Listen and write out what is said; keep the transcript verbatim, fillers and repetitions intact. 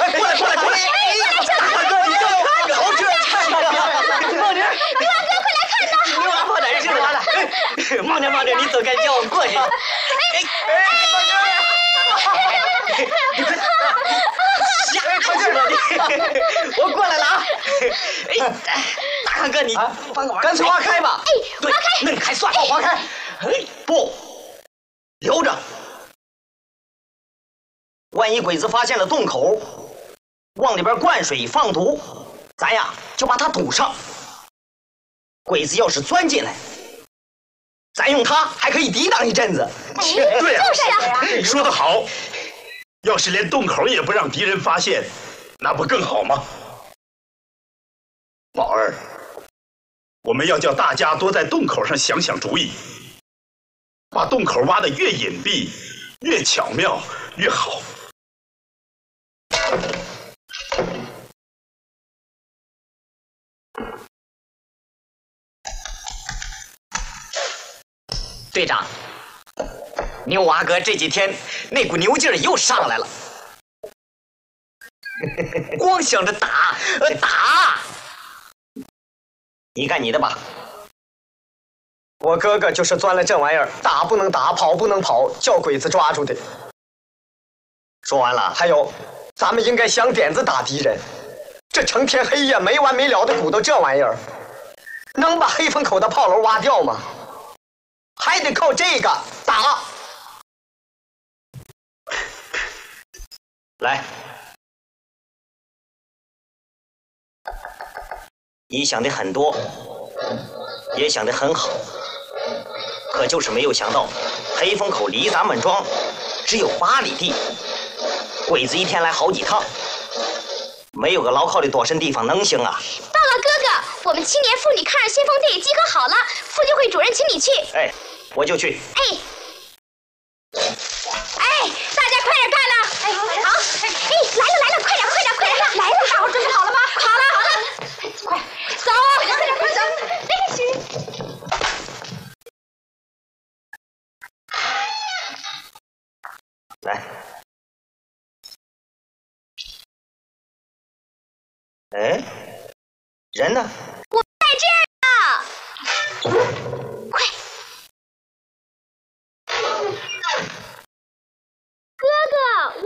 过来过来过来！大哥，你这好这看呀！梦玲， 大哥，快来看呐！ 牛娃跑哪儿去了？梦玲，梦玲，你走开，叫我过去。哎哎，梦玲，你快吓死了你！我过来了啊！哎，大康哥，你帮个忙，干脆挖开吧。 哎，挖开， 那还算好挖开。哎，不，留着。万一鬼子发现了洞口，往里边灌水放毒，咱呀就把它堵上。鬼子要是钻进来，咱用它还可以抵挡一阵子。 对啊， 就是啊， 说得好。要是连洞口也不让敌人发现，那不更好吗？宝儿，我们要叫大家多在洞口上想想主意，把洞口挖得越隐蔽、越巧妙越好。 队长，牛娃哥这几天那股牛劲儿又上来了，光想着打，呃打。你干你的吧。 我哥哥就是钻了这玩意儿，打不能打，跑不能跑，叫鬼子抓住的。 说完了， 还有，咱们应该想点子打敌人。这成天黑夜没完没了的鼓捣这玩意儿，能把黑风口的炮楼挖掉吗？还得靠这个打。 来，你想的很多，也想得很好，可就是没有想到，黑风口离咱们庄只有八里地，鬼子一天来好几趟，没有个牢靠的躲身地方能行啊？ 报告哥哥，我们青年妇女抗日先锋队集合好了，妇女会主任请你去。 哎，我就去。 哎，哎，大家快点干了！哎，好，哎，来了来了，快点快点快点，来了！大伙准备好了吗？好了好了，快走，快点快点走！哎，行。 来，哎，人呢？